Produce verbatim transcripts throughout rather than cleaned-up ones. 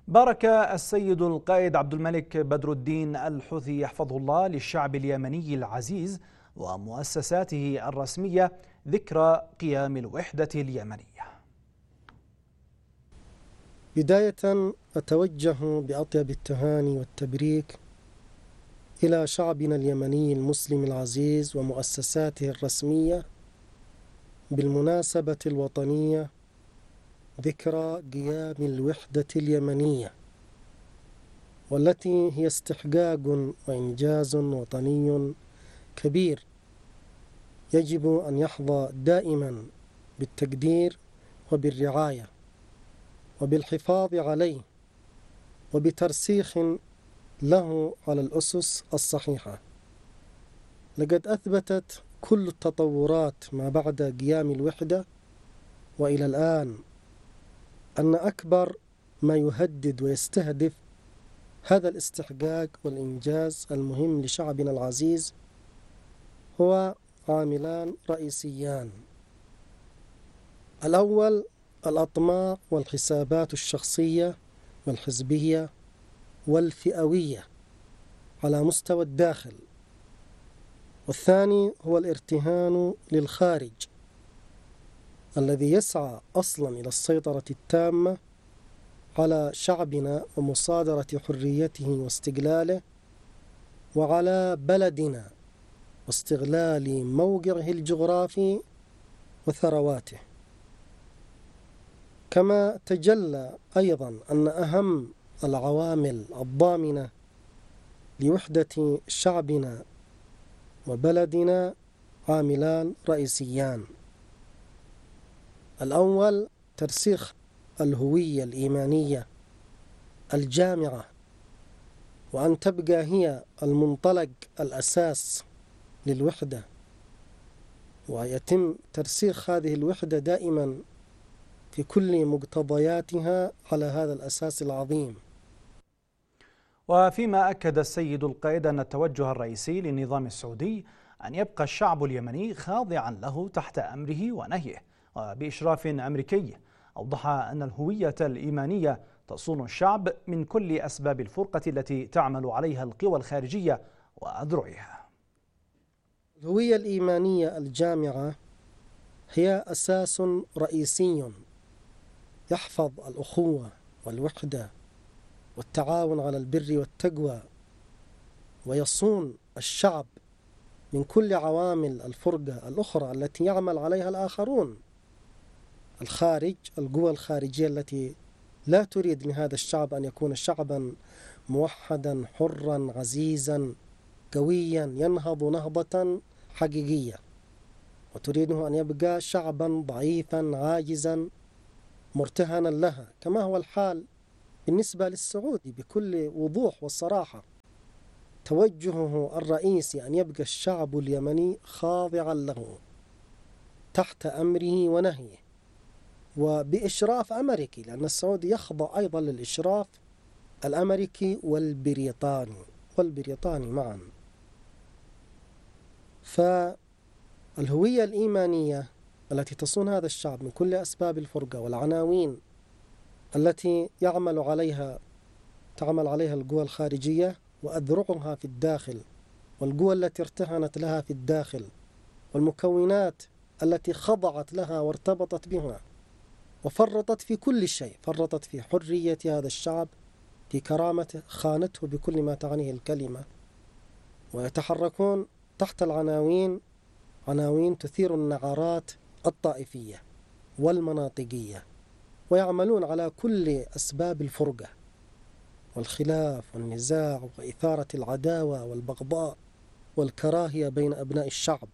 بارك السيد القائد عبد الملك بدر الدين الحوثي يحفظه الله للشعب اليمني العزيز ومؤسساته الرسمية ذكرى قيام الوحدة اليمنية. بداية أتوجه بأطيب التهاني والتبريك إلى شعبنا اليمني المسلم العزيز ومؤسساته الرسمية بالمناسبة الوطنية ذكرى قيام الوحدة اليمنية، والتي هي استحقاق وإنجاز وطني كبير يجب أن يحظى دائما بالتقدير وبالرعاية وبالحفاظ عليه وبترسيخ له على الأسس الصحيحة. لقد أثبتت كل التطورات ما بعد قيام الوحدة وإلى الآن أن أكبر ما يهدد ويستهدف هذا الاستحقاق والإنجاز المهم لشعبنا العزيز هو عاملان رئيسيان: الأول الأطماع والحسابات الشخصية والحزبية والفئوية على مستوى الداخل، والثاني هو الارتهان للخارج الذي يسعى أصلا إلى السيطرة التامة على شعبنا ومصادرة حريته واستقلاله وعلى بلدنا واستغلال موقعه الجغرافي وثرواته. كما تجلى أيضا أن أهم العوامل الضامنة لوحدة شعبنا وبلدنا عاملان رئيسيان: الأول ترسيخ الهوية الإيمانية الجامعة، وأن تبقى هي المنطلق الأساس للوحدة، ويتم ترسيخ هذه الوحدة دائما في كل مقتضياتها على هذا الأساس العظيم. وفيما أكد السيد القائد أن التوجه الرئيسي للنظام السعودي أن يبقى الشعب اليمني خاضعا له تحت أمره ونهيه وبإشراف أمريكي، أوضح أن الهوية الإيمانية تصون الشعب من كل أسباب الفرقة التي تعمل عليها القوى الخارجية وأذرعها. الهوية الإيمانية الجامعة هي أساس رئيسي يحفظ الأخوة والوحدة والتعاون على البر والتقوى، ويصون الشعب من كل عوامل الفرقة الأخرى التي يعمل عليها الآخرون، الخارج، القوى الخارجية التي لا تريد لهذا الشعب أن يكون شعبا موحدا حرا عزيزا قويا ينهض نهضة حقيقية، وتريده أن يبقى شعبا ضعيفا عاجزا مرتهنا لها، كما هو الحال بالنسبة للسعودي بكل وضوح والصراحة. توجهه الرئيسي أن يبقى الشعب اليمني خاضعا له تحت أمره ونهيه وبإشراف أمريكي، لأن السعودي يخضع أيضا للإشراف الأمريكي والبريطاني والبريطاني معا. فالهوية الإيمانية التي تصون هذا الشعب من كل أسباب الفرقة والعناوين التي يعمل عليها تعمل عليها القوى الخارجية وأذرعها في الداخل، والقوى التي ارتهنت لها في الداخل، والمكونات التي خضعت لها وارتبطت بها وفرطت في كل شيء، فرطت في حرية هذا الشعب، في كرامته، خانته بكل ما تعنيه الكلمة، ويتحركون تحت العناوين عناوين تثير النعرات الطائفية والمناطقية، ويعملون على كل أسباب الفرقة والخلاف والنزاع وإثارة العداوة والبغضاء والكراهية بين أبناء الشعب.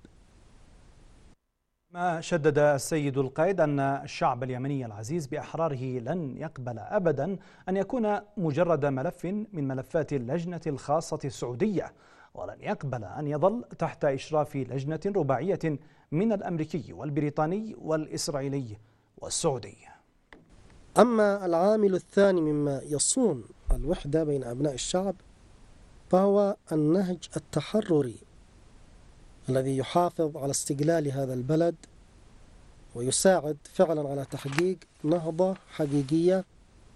ما شدد السيد القائد أن الشعب اليمني العزيز بأحراره لن يقبل أبدا أن يكون مجرد ملف من ملفات اللجنة الخاصة السعودية، ولن يقبل أن يظل تحت إشراف لجنة رباعية من الأمريكي والبريطاني والإسرائيلي والسعودي. أما العامل الثاني مما يصون الوحدة بين أبناء الشعب فهو النهج التحرري الذي يحافظ على استقلال هذا البلد ويساعد فعلا على تحقيق نهضة حقيقية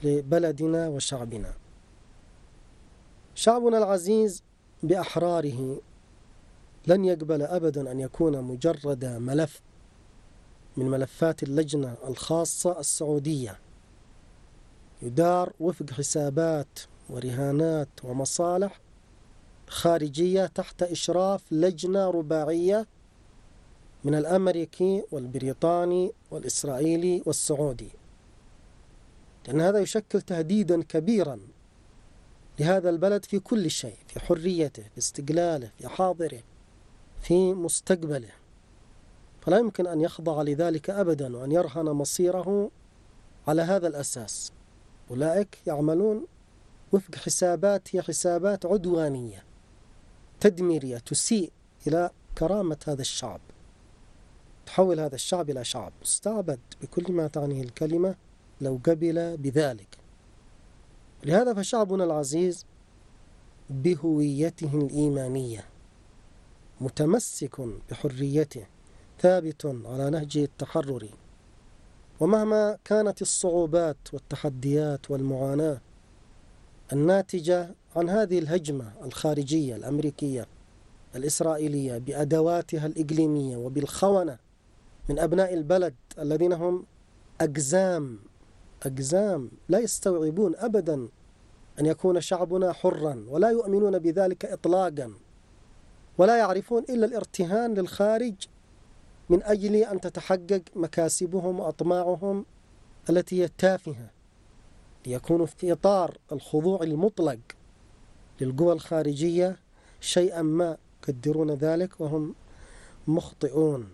لبلدنا وشعبنا. شعبنا العزيز بأحراره لن يقبل أبدا أن يكون مجرد ملف من ملفات اللجنة الخاصة السعودية يدار وفق حسابات ورهانات ومصالح خارجية تحت إشراف لجنة رباعية من الأمريكي والبريطاني والإسرائيلي والسعودي، لأن هذا يشكل تهديدا كبيرا لهذا البلد في كل شيء، في حريته، في استقلاله، في حاضره، في مستقبله. فلا يمكن أن يخضع لذلك أبدا وأن يرهن مصيره على هذا الأساس. أولئك يعملون وفق حسابات هي حسابات عدوانية تدميرية تسيء إلى كرامة هذا الشعب، تحول هذا الشعب إلى شعب مستعبد بكل ما تعنيه الكلمة لو قبل بذلك. لهذا فشعبنا العزيز بهويته الإيمانية متمسك بحريته ثابت على نهجه التحرري، ومهما كانت الصعوبات والتحديات والمعاناة الناتجة عن هذه الهجمة الخارجية الأمريكية الإسرائيلية بأدواتها الإقليمية وبالخونة من أبناء البلد الذين هم أجزام أجزام لا يستوعبون أبدا أن يكون شعبنا حرا، ولا يؤمنون بذلك إطلاقا، ولا يعرفون إلا الارتهان للخارج من أجل أن تتحقق مكاسبهم وأطماعهم التي هي تافهة، ليكونوا في إطار الخضوع المطلق للقوى الخارجية شيئا ما يقدرون ذلك وهم مخطئون.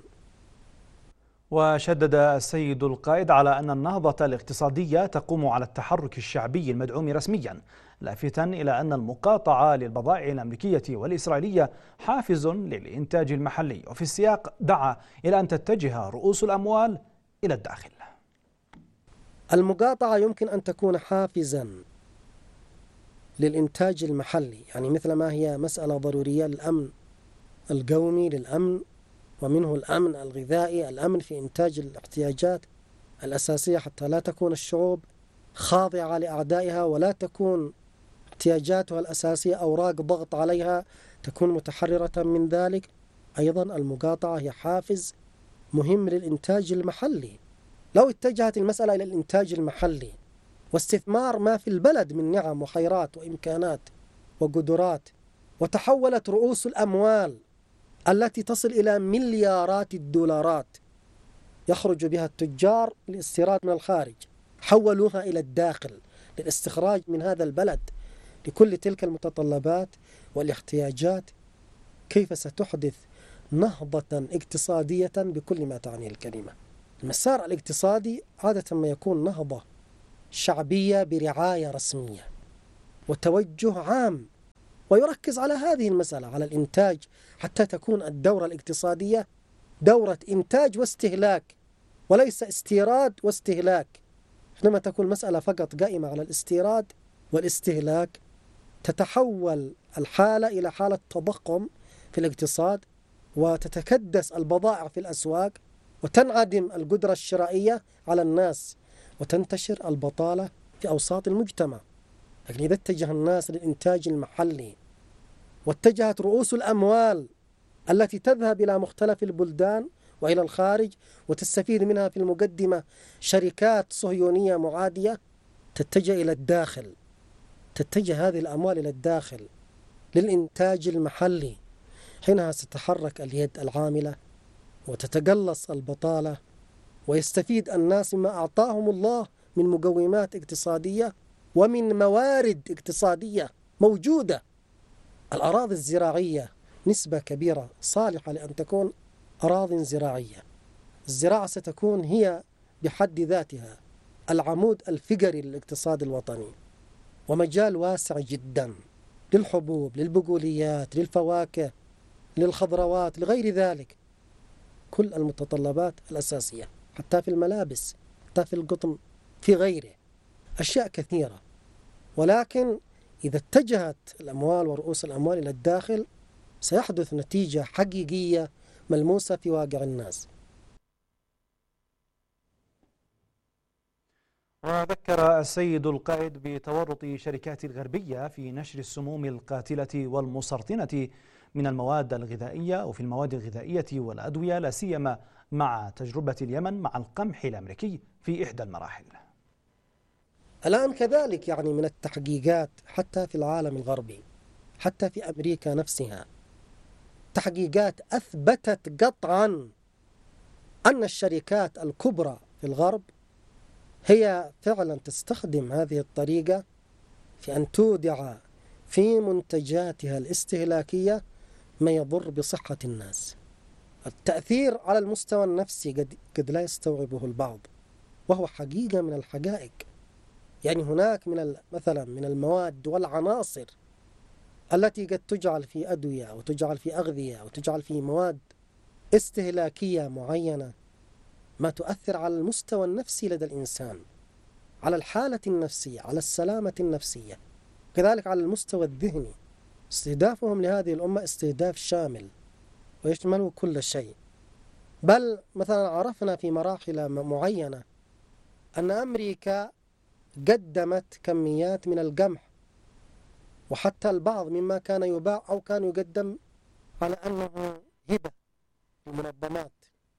وشدد السيد القائد على أن النهضة الاقتصادية تقوم على التحرك الشعبي المدعوم رسميا، لافتا إلى أن المقاطعة للبضائع الأمريكية والإسرائيلية حافز للإنتاج المحلي. وفي السياق دعا إلى أن تتجه رؤوس الأموال إلى الداخل. المقاطعة يمكن أن تكون حافزا للإنتاج المحلي، يعني مثل ما هي مسألة ضرورية للأمن القومي، للأمن ومنه الأمن الغذائي، الأمن في إنتاج الاحتياجات الأساسية حتى لا تكون الشعوب خاضعة لأعدائها ولا تكون احتياجاتها الأساسية أوراق ضغط عليها، تكون متحررة من ذلك. أيضا المقاطعة هي حافز مهم للإنتاج المحلي. لو اتجهت المسألة إلى الإنتاج المحلي واستثمار ما في البلد من نعم وخيرات وإمكانات وقدرات، وتحولت رؤوس الأموال التي تصل إلى مليارات الدولارات يخرج بها التجار للاستيراد من الخارج، حولوها إلى الداخل للاستخراج من هذا البلد لكل تلك المتطلبات والاحتياجات، كيف ستحدث نهضة اقتصادية بكل ما تعنيه الكلمة؟ المسار الاقتصادي عادة ما يكون نهضة شعبية برعاية رسمية وتوجه عام، ويركز على هذه المسألة، على الإنتاج، حتى تكون الدورة الاقتصادية دورة إنتاج واستهلاك وليس استيراد واستهلاك. حينما تكون المسألة فقط قائمة على الاستيراد والاستهلاك تتحول الحالة إلى حالة تضخم في الاقتصاد، وتتكدس البضائع في الأسواق، وتنعدم القدرة الشرائية على الناس، وتنتشر البطالة في أوساط المجتمع. لكن إذا اتجه الناس للإنتاج المحلي واتجهت رؤوس الأموال التي تذهب إلى مختلف البلدان وإلى الخارج وتستفيد منها في المقدمة شركات صهيونية معادية، تتجه إلى الداخل، تتجه هذه الأموال إلى الداخل للإنتاج المحلي، حينها ستتحرك اليد العاملة وتتقلص البطالة، ويستفيد الناس مما أعطاهم الله من مقومات اقتصادية ومن موارد اقتصادية موجودة. الأراضي الزراعية نسبة كبيرة صالحة لأن تكون أراضي زراعية. الزراعة ستكون هي بحد ذاتها العمود الفقري للاقتصاد الوطني، ومجال واسع جدا للحبوب، للبقوليات، للفواكه، للخضروات، لغير ذلك، كل المتطلبات الأساسية، حتى في الملابس، حتى في القطن، في غيره، أشياء كثيرة. ولكن إذا اتجهت الأموال ورؤوس الأموال إلى الداخل سيحدث نتيجة حقيقية ملموسة في واقع الناس. وذكر السيد القائد بتورط شركات الغربية في نشر السموم القاتلة والمسرطنة من المواد الغذائية وفي المواد الغذائية والأدوية، لا سيما مع تجربة اليمن مع القمح الأمريكي في إحدى المراحل. الآن كذلك يعني من التحقيقات حتى في العالم الغربي، حتى في أمريكا نفسها، تحقيقات أثبتت قطعا أن الشركات الكبرى في الغرب هي فعلا تستخدم هذه الطريقة في أن تودع في منتجاتها الاستهلاكية ما يضر بصحة الناس. التأثير على المستوى النفسي قد, قد لا يستوعبه البعض، وهو حقيقة من الحقائق. يعني هناك من مثلا من المواد والعناصر التي قد تجعل في أدوية أو تجعل في أغذية أو تجعل في مواد استهلاكية معينة ما تؤثر على المستوى النفسي لدى الإنسان، على الحالة النفسية، على السلامة النفسية، كذلك على المستوى الذهني. استهدافهم لهذه الأمة استهداف شامل ويشمل كل شيء. بل مثلا عرفنا في مراحل معينة أن أمريكا قدمت كميات من القمح، وحتى البعض مما كان يباع أو كان يقدم على أنه هبة للمنظمات،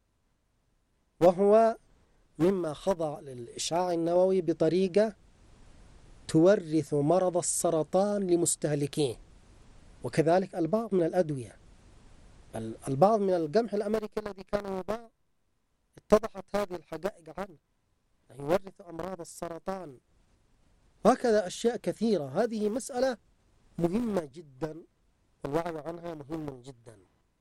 وهو مما خضع للإشعاع النووي بطريقة تورث مرض السرطان لمستهلكيه، وكذلك البعض من الأدوية. البعض من القمح الأمريكي الذي كان يباع اتضحت هذه الحقائق عنه، يورث أمراض السرطان، وهكذا أشياء كثيرة. هذه مسألة مهمة جدا، والوعي عنها مهم جدا.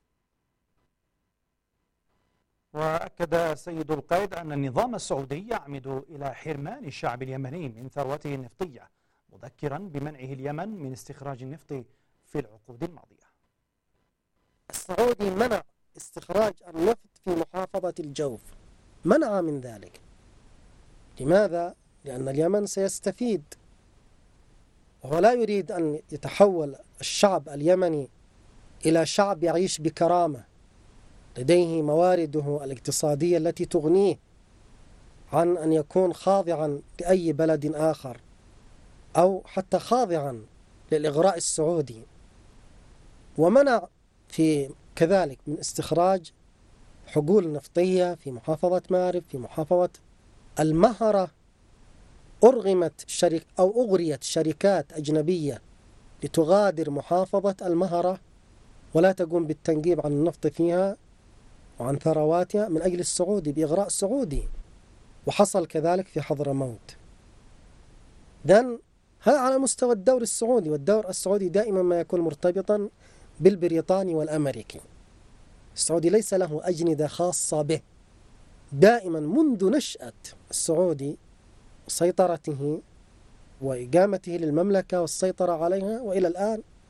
وأكد السيد القائد أن النظام السعودي يعمد إلى حرمان الشعب اليمني من ثروته النفطية، مذكرا بمنعه اليمن من استخراج النفط في العقود الماضية. السعودي منع استخراج النفط في محافظة الجوف، منع من ذلك. لماذا؟ لأن اليمن سيستفيد، وهو لا يريد أن يتحول الشعب اليمني إلى شعب يعيش بكرامة لديه موارده الاقتصادية التي تغنيه عن أن يكون خاضعا لأي بلد آخر أو حتى خاضعا للإغراء السعودي. ومنع في كذلك من استخراج حقول نفطية في محافظة مارب، في محافظة المهرة. أرغمت شركة أو أغريت شركات أجنبية لتغادر محافظة المهرة ولا تقوم بالتنقيب عن النفط فيها وعن ثرواتها من أجل السعودي، بإغراء سعودي. وحصل كذلك في حضرموت. إذن هذا على مستوى الدور السعودي، والدور السعودي دائما ما يكون مرتبطا بالبريطاني والأمريكي. السعودي ليس له أجندة خاصة به، دائما منذ نشأة السعودي سيطرته وإقامته للمملكة والسيطرة عليها وإلى الآن